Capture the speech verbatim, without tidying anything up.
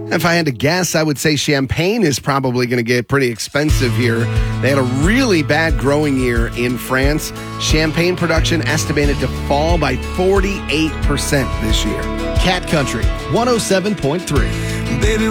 If I had to guess, I would say champagne is probably going to get pretty expensive here. They had a really bad growing year in France. Champagne production estimated to fall by forty-eight percent this year. Cat Country, one oh seven point three. Baby,